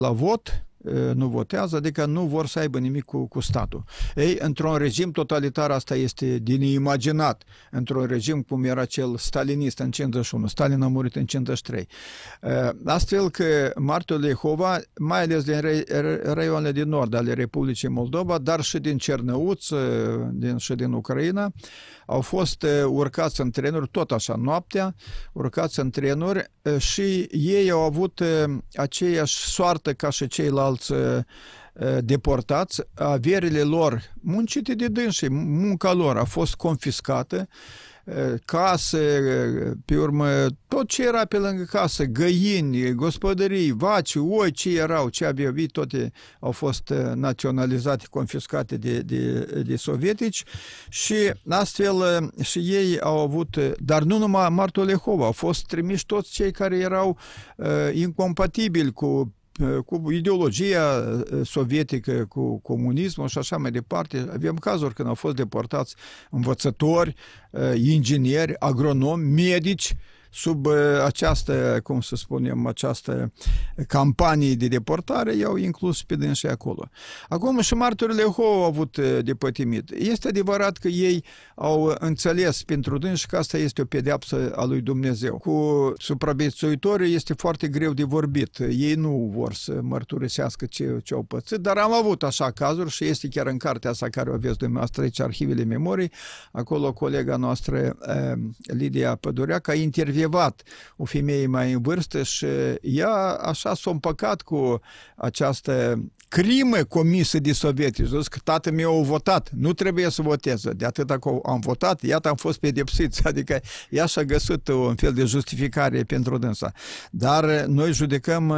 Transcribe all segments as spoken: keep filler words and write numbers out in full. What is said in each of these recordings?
la vot, nu votează, adică nu vor să aibă nimic cu, cu statul. Ei, într-un regim totalitar asta este de neimaginat. Într-un regim cum era cel stalinist în cincizeci și unu. Stalin a murit în cincizeci și trei. Astfel că martorii Jehova, mai ales din raioanele din nord ale Republicii Moldova, dar și din Cernăuț din, și din Ucraina, au fost urcați în trenuri, tot așa, noaptea, urcați în trenuri și ei au avut aceeași soartă ca și ceilalți deportați. Averile lor, muncite de dânsii, munca lor a fost confiscată, case, pe urmă, tot ce era pe lângă casă, găini, gospodării, vaci, oi, ce erau, ce aveau, toate au fost naționalizate, confiscate de, de, de sovietici și astfel și ei au avut, dar nu numai martorii Jehova, au fost trimiși toți cei care erau uh, incompatibili cu cu ideologia sovietică, cu comunismul și așa mai departe. Avem cazuri când au fost deportați învățători, ingineri, agronomi, medici, sub această, cum să spunem, această campanie de deportare, i-au inclus pe dânsii acolo. Acum și martorii Jehova au avut de pătimit. Este adevărat că ei au înțeles pentru dânsi că asta este o pedeapsă a lui Dumnezeu. Cu supraviețuitorii este foarte greu de vorbit. Ei nu vor să mărturisească ce, ce au pățit, dar am avut așa cazuri și este chiar în cartea asta care o aveți dumneavoastră aici, Arhivele Memoriei. Acolo colega noastră, Lidia Pădureac, a intervenit o femeie mai în vârstă și ea așa s-a împăcat cu această crimă comisă de sovietici. Zis că tatăl meu a votat, nu trebuie să voteze. De atât că am votat, iată am fost pedepsiți. Adică ea și-a găsit un fel de justificare pentru dânsa. Dar noi judecăm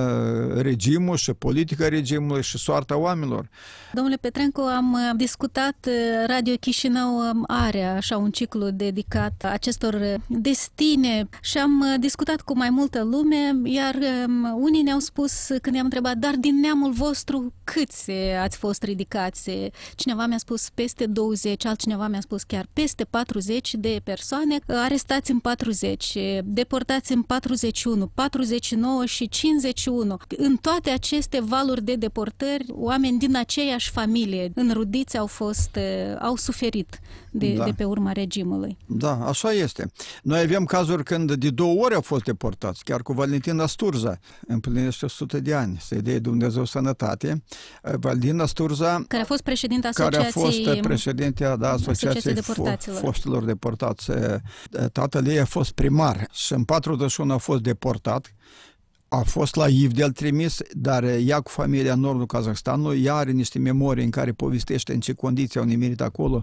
regimul și politica regimului și soarta oamenilor. Domnule Petrencu, am discutat, Radio Chișinău are așa un ciclu dedicat acestor destine și am discutat cu mai multă lume, iar unii ne-au spus, când i-am întrebat, dar din neamul vostru câți ați fost ridicați? Cineva mi-a spus peste douăzeci, altcineva mi-a spus chiar peste patruzeci de persoane arestați în patruzeci, deportați în patruzeci și unu, patruzeci și nouă și cincizeci și unu. În toate aceste valuri de deportări, oameni din aceeași familie, înrudiți, au fost, au suferit de, da. de pe urma regimului. Da, așa este. Noi avem cazuri când de două ori au fost deportați, chiar cu Valentina Sturza, împlinește o sută de ani, să-i dea Dumnezeu sănătate. Valentina Sturza, care a fost președinta asociației, care a fost președintea da, Asociației Deportaților. Foștilor Deportați. Tatăl ei a fost primar și în patruzeci și unu a fost deportat. A fost la Ivdel trimis, dar ea cu familia în nordul Kazahstanului, ea are niște memorii în care povestește în ce condiții au nimerit acolo,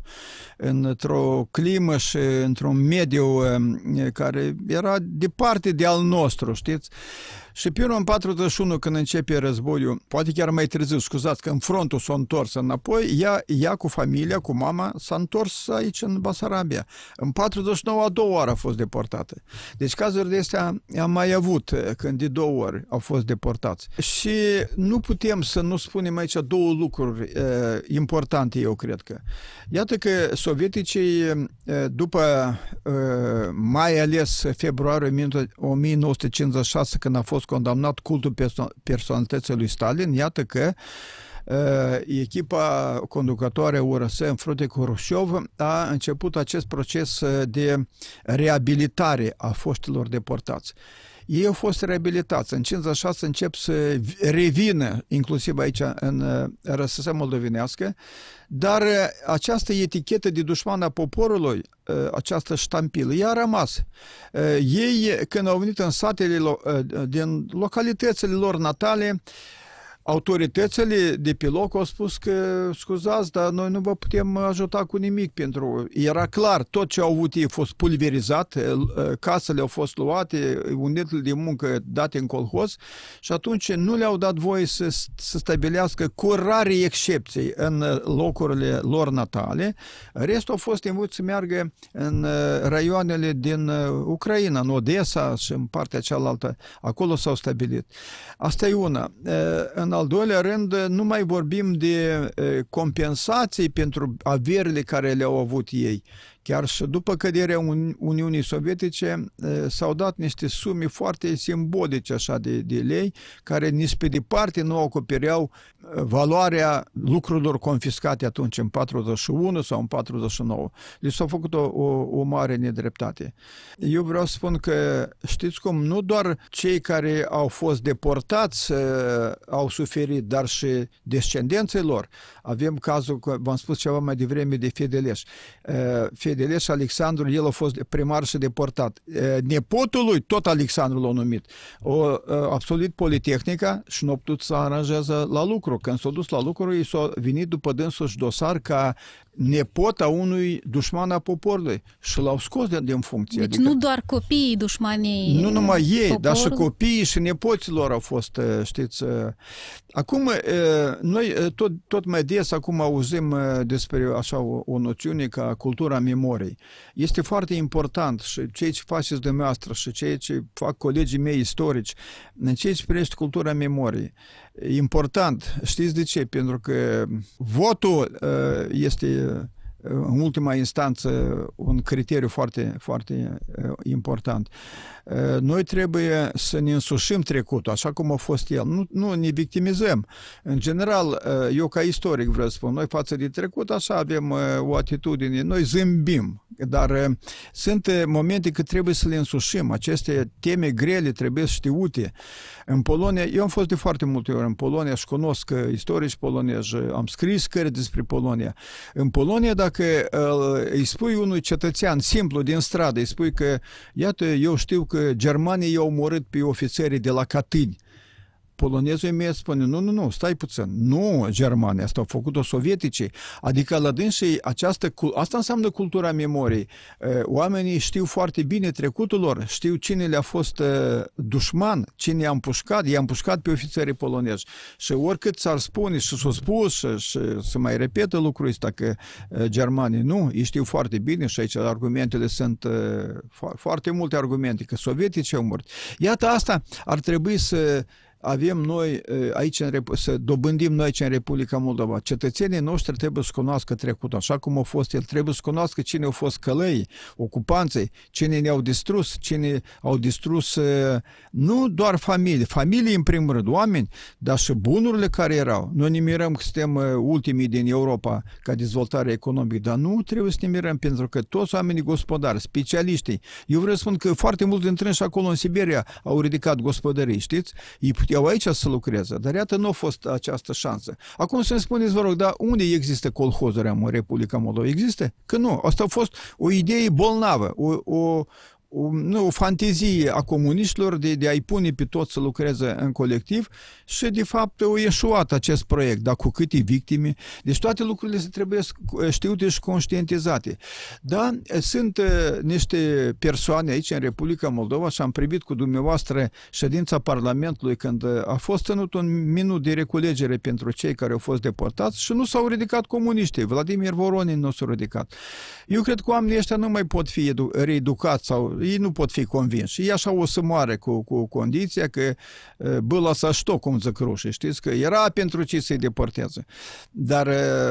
într-o climă și într-un mediu care era departe de al nostru, știți? Și pe urmă, în patruzeci și unu, când începe războiul, poate chiar mai târziu, scuzați, când frontul s-a întors înapoi, ea, ea cu familia, cu mama, s-a întors aici în Basarabia. În patruzeci și nouă, a doua oară a fost deportată. Deci cazuri de astea am mai avut, când de două ori au fost deportați. Și nu putem să nu spunem aici două lucruri eh, importante, eu cred că. Iată că sovieticii, eh, după eh, mai ales februarie o mie nouă sute cincizeci și șase, când a fost condamnat cultul personalității lui Stalin, iată că uh, echipa conducătoare U R S în frunte cu Hrușciov a început acest proces de reabilitare a foștilor deportați. Ei au fost reabilitați. În cincizeci și șase încep să revină, inclusiv aici în R S S moldovenească, dar această etichetă de dușman a poporului, această ștampilă, ea a rămas. Ei, când au venit în satele din localitățile lor natale, autoritățile de pe loc au spus că, scuzați, dar noi nu vă putem ajuta cu nimic, pentru era clar, tot ce au avut ei a fost pulverizat, casele au fost luate, unitele de muncă date în colhoz și atunci nu le-au dat voie să, să stabilească, cu rare excepții, în locurile lor natale. Restul au fost învățați să meargă în raioanele din Ucraina, în Odessa și în partea cealaltă. Acolo s-au stabilit. Asta e una. În al doilea rând, nu mai vorbim de compensații pentru averile care le-au avut ei, Chiar și după căderea Uniunii Sovietice s-au dat niște sume foarte simbolice așa de, de lei, care nici pe departe nu acopereau valoarea lucrurilor confiscate atunci în patruzeci și unu sau în patruzeci și nouă. Li s-a făcut o, o, o mare nedreptate. Eu vreau să spun că, știți cum, nu doar cei care au fost deportați uh, au suferit, dar și descendenții lor. Avem cazul, v-am spus ceva mai devreme, de Fedeleș. Uh, Fedeleș Alexandru, el a fost primar și deportat. Uh, nepotul lui, tot Alexandru l-a numit. O uh, absolvit Politehnica și nu a putut să aranjează la lucru. Când s-a dus la lucru, i s-a venit după dânsul dosar ca nepot a unui dușman a poporului și l-au scos de, din funcție. Deci adică, nu doar copiii dușmanii nu numai ei, poporul, dar și copiii și nepoților au fost, știți. Acum, noi tot, tot mai des acum auzim despre așa o, o noțiune ca cultura memoriei. Este foarte important și ceea ce faceți dumneavoastră și ceea ce fac colegii mei istorici, în ceea ce privește cultura memoriei. Important. Știți de ce? Pentru că votul este în ultima instanță un criteriu foarte, foarte important. Noi trebuie să ne însușim trecutul, așa cum a fost el. Nu, nu ne victimizăm. În general, eu ca istoric vreau să spun, noi față de trecut, așa avem o atitudine, noi zâmbim, dar sunt momente când trebuie să le însușim. Aceste teme grele trebuie știute. În Polonia, eu am fost de foarte multe ori în Polonia și cunosc istorici polonezi, am scris cărți despre Polonia. În Polonia, dacă îi spui unui cetățean simplu din stradă, îi spui că, iată, eu știu că germanii i-au omorât pe ofițerii de la Catâni, polonezul imediat spune, nu, nu, nu, stai puțin, nu Germania, asta au făcut-o sovieticii, adică la dânsii această, asta înseamnă cultura memoriei. Oamenii știu foarte bine trecutul lor, știu cine le-a fost dușman, cine i-a împușcat, i-a împușcat pe ofițerii polonezi. Și oricât s-ar spune și s-a spus și, și se mai repetă lucrul ăsta că germanii nu, ei știu foarte bine și aici argumentele sunt foarte multe argumente, că sovieticii au murit. Iată asta ar trebui să avem noi aici, să dobândim noi aici în Republica Moldova. Cetățenii noștri trebuie să cunoască trecutul, așa cum a fost el. Trebuie să cunoască cine au fost călăii, ocupanții, cine ne-au distrus, cine au distrus nu doar familii, familii în primul rând, oameni, dar și bunurile care erau. Noi ne mirăm că suntem ultimii din Europa ca dezvoltare economică, dar nu trebuie să ne mirăm, pentru că toți oamenii gospodari, specialiștii, eu vreau să spun că foarte mulți dintre ei și acolo în Siberia au ridicat gospodării, știți? Ei puteau aici să lucreze, dar iată nu a fost această șansă. Acum să-mi spuneți, vă rog, dar unde există colhozuri în Republica Moldova? Există? Că nu. Asta a fost o idee bolnavă, o, o, o, nu, o fantezie a comuniștilor de, de a-i pune pe toți să lucreze în colectiv și, de fapt, a ieșuat acest proiect, dar cu câte victime. Deci toate lucrurile se trebuie știute și conștientizate. Da, sunt uh, niște persoane aici în Republica Moldova și am privit cu dumneavoastră ședința Parlamentului când a fost ținut un minut de reculegere pentru cei care au fost deportați și nu s-au ridicat comuniștii. Vladimir Voronin nu s-a ridicat. Eu cred că oamenii ăștia nu mai pot fi reeducați sau ei nu pot fi convinși. Ei așa o să moare cu, cu condiția că băla să știu, cum zic rușii, știți, că era pentru ce să-i deporteze. Dar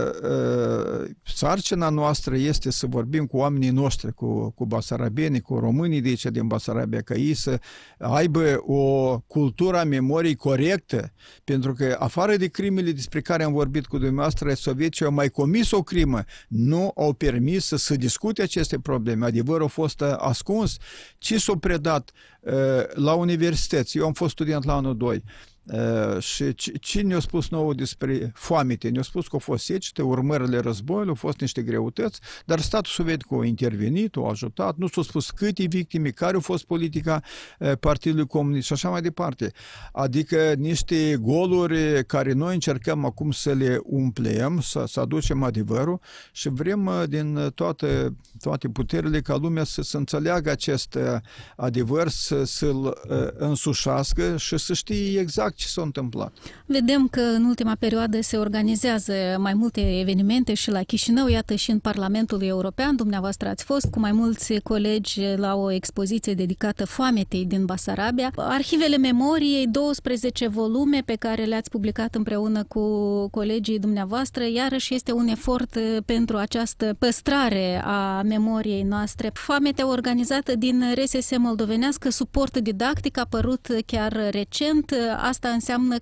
uh, sarcina noastră este să vorbim cu oamenii noștri, cu, cu basarabenii, cu românii de aici din Basarabia, ca ei să aibă o cultură a memoriei corectă, pentru că afară de crimele despre care am vorbit cu dumneavoastră, sovieticii au mai comis o crimă, nu au permis să se discute aceste probleme. Adevărul a fost ascuns. Ce s-a predat uh, la universități? Eu am fost student la anul doi. Uh, și cine ne-a spus nouă despre foamete? Ne-a spus că au fost secete, urmările războiului, au fost niște greutăți, dar statul sovietic a intervenit, a ajutat, nu s-a spus câte victime, care a fost politica uh, Partidului Comunist și așa mai departe. Adică niște goluri care noi încercăm acum să le umplem, să, să aducem adevărul și vrem uh, din toate, toate puterile ca lumea să, să înțeleagă acest uh, adevăr, să, să-l uh, însușească și să știe exact exact ce s-a întâmplat. Vedem că în ultima perioadă se organizează mai multe evenimente și la Chișinău, iată și în Parlamentul European. Dumneavoastră ați fost cu mai mulți colegi la o expoziție dedicată foametei din Basarabia. Arhivele memoriei, douăsprezece volume pe care le-ați publicat împreună cu colegii dumneavoastră, iarăși este un efort pentru această păstrare a memoriei noastre. Foametea organizată din R S S moldovenească, suport didactic, a apărut chiar recent. Asta înseamnă